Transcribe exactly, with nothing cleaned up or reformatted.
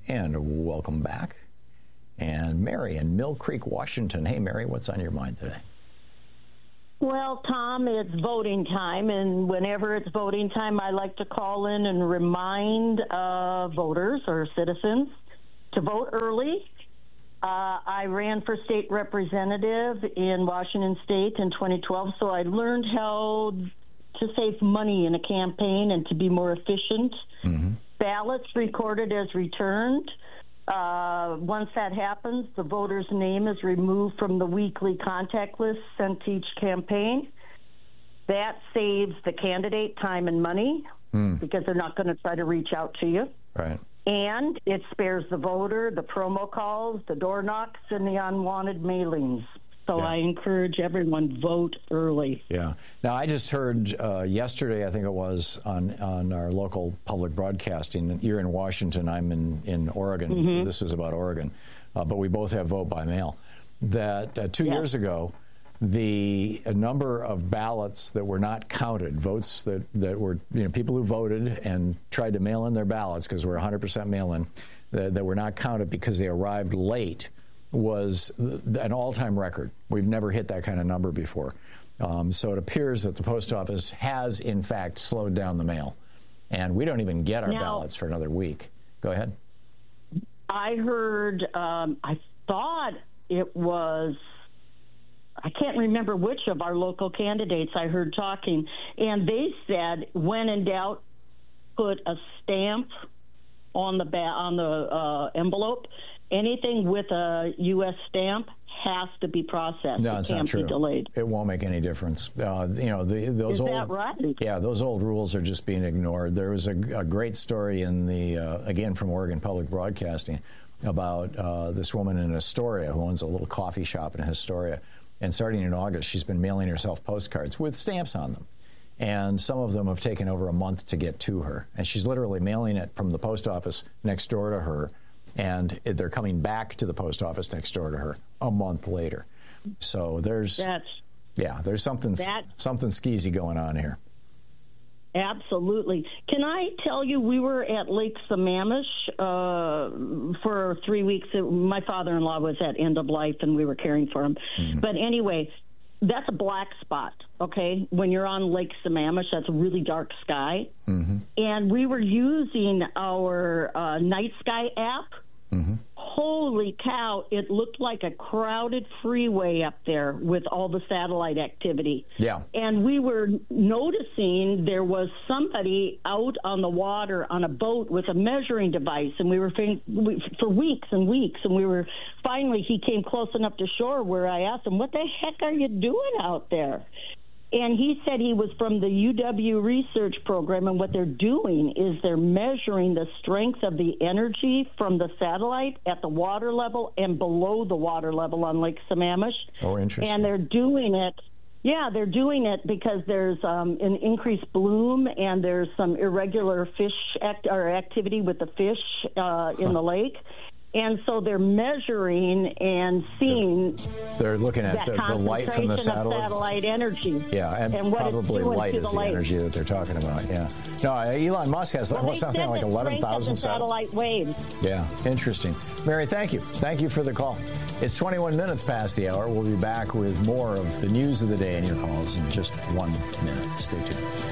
And welcome back. And Mary in Mill Creek, Washington. Hey, Mary, what's on your mind today? Well, Tom, it's voting time, and whenever it's voting time, I like to call in and remind uh, voters or citizens to vote early. Uh, I ran for state representative in Washington State in twenty twelve, so I learned how to save money in a campaign and to be more efficient. Mm-hmm. Ballots recorded as returned. Uh, once that happens, the voter's name is removed from the weekly contact list sent to each campaign. That saves the candidate time and money mm. because they're not going to try to reach out to you. Right. And it spares the voter the promo calls, the door knocks, and the unwanted mailings. So yeah. I encourage everyone, vote early. Yeah. Now, I just heard uh, yesterday, I think it was, on, on our local public broadcasting. You're in Washington. I'm in, in Oregon. Mm-hmm. This was about Oregon. Uh, but we both have vote by mail. That uh, two yeah. years ago, the number of ballots that were not counted, votes that, that were, you know, people who voted and tried to mail in their ballots, because we're one hundred percent mail-in, that, that were not counted because they arrived late, was an all-time record. We've never hit that kind of number before. Um, so it appears that the post office has, in fact, slowed down the mail. And we don't even get our now, ballots for another week. Go ahead. I heard, um, I thought it was, I can't remember which of our local candidates I heard talking, and they said, when in doubt, put a stamp on the, ba- on the uh, envelope. Anything with a U S stamp has to be processed. No, it it's can't not true. be delayed. It won't make any difference. Uh, you know, the, those Is old. that right? Yeah, those old rules are just being ignored. There was a, a great story in the uh, again from Oregon Public Broadcasting about uh, this woman in Astoria who owns a little coffee shop in Astoria, and starting in August, she's been mailing herself postcards with stamps on them. And some of them have taken over a month to get to her. And she's literally mailing it from the post office next door to her. And they're coming back to the post office next door to her a month later. So there's, That's, yeah, there's something that, something skeezy going on here. Absolutely. Can I tell you, we were at Lake Sammamish uh, for three weeks. My father-in-law was at end of life, and we were caring for him. Mm-hmm. But anyway, that's a black spot, okay? When you're on Lake Sammamish, that's a really dark sky. Mm-hmm. And we were using our uh, night sky app. Mm-hmm. Holy cow, it looked like a crowded freeway up there with all the satellite activity. Yeah. And we were noticing there was somebody out on the water on a boat with a measuring device, and we were for weeks and weeks, and we were finally, he came close enough to shore where I asked him, what the heck are you doing out there? And he said he was from the U W research program, and what they're doing is they're measuring the strength of the energy from the satellite at the water level and below the water level on Lake Sammamish. Oh, interesting. And they're doing it, yeah, they're doing it because there's um, an increased bloom and there's some irregular fish act- or activity with the fish uh, in huh. the lake. And so they're measuring and seeing. They're looking at the, the light from the satellite. satellite energy. Yeah, and, and probably light is the, the energy that they're talking about. Yeah. No, Elon Musk has well, something like eleven thousand satellite waves. Yeah, interesting. Mary, thank you. Thank you for the call. It's twenty-one minutes past the hour. We'll be back with more of the news of the day and your calls in just one minute. Stay tuned.